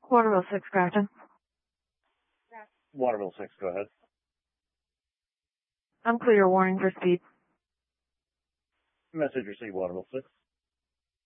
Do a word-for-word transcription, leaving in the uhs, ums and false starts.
Waterville six, Grafton. Waterville six, go ahead. I'm clear. Warning for speed. Message received, Waterville six.